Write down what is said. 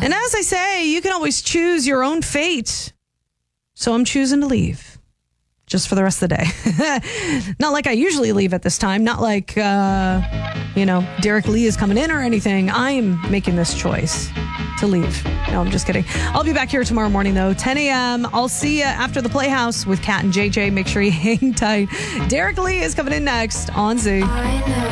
And as I say, you can always choose your own fate. So I'm choosing to leave. Just for the rest of the day. Not like I usually leave at this time. Not like, Derek Lee is coming in or anything. I'm making this choice to leave. No, I'm just kidding. I'll be back here tomorrow morning, though, 10 a.m. I'll see you after the Playhouse with Kat and JJ. Make sure you hang tight. Derek Lee is coming in next on Z.